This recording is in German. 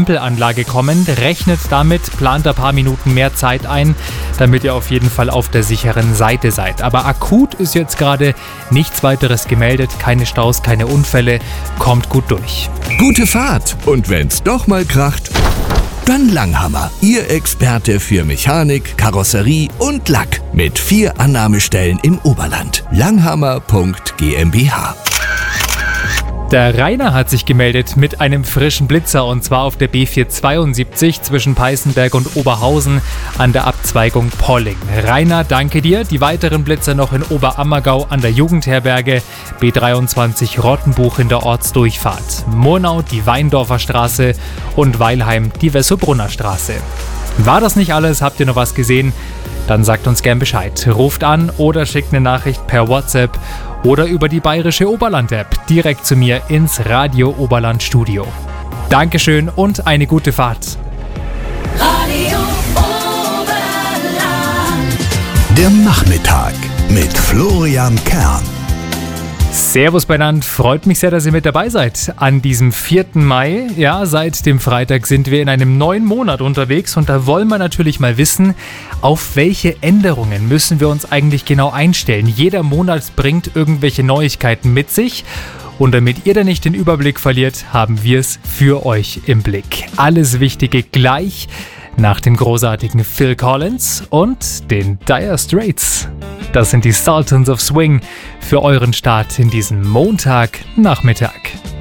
Ampelanlage kommen. Rechnet damit, plant ein paar Minuten mehr Zeit ein, damit ihr auf jeden Fall auf der sicheren Seite seid. Aber akut ist jetzt gerade nichts weiteres gemeldet, keine Staus, keine Unfälle, kommt gut durch. Gute Fahrt! Und wenn's doch mal kracht, dann Langhammer, Ihr Experte für Mechanik, Karosserie und Lack mit 4 Annahmestellen im Oberland. Langhammer.GmbH. Der Rainer hat sich gemeldet mit einem frischen Blitzer und zwar auf der B472 zwischen Peißenberg und Oberhausen an der Abzweigung Polling. Rainer, danke dir. Die weiteren Blitzer noch in Oberammergau an der Jugendherberge, B23 Rottenbuch in der Ortsdurchfahrt, Murnau die Weindorfer Straße und Weilheim die Wessobrunner Straße. War das nicht alles? Habt ihr noch was gesehen? Dann sagt uns gern Bescheid. Ruft an oder schickt eine Nachricht per WhatsApp oder über die Bayerische Oberland-App direkt zu mir ins Radio Oberland Studio. Dankeschön und eine gute Fahrt. Radio Oberland. Der Nachmittag mit Florian Kern. Servus beieinander, freut mich sehr, dass ihr mit dabei seid. An diesem 4. Mai, ja, seit dem Freitag sind wir in einem neuen Monat unterwegs und da wollen wir natürlich mal wissen, auf welche Änderungen müssen wir uns eigentlich genau einstellen. Jeder Monat bringt irgendwelche Neuigkeiten mit sich und damit ihr da nicht den Überblick verliert, haben wir es für euch im Blick. Alles Wichtige gleich nach dem großartigen Phil Collins und den Dire Straits. Das sind die Sultans of Swing für euren Start in diesen Montagnachmittag.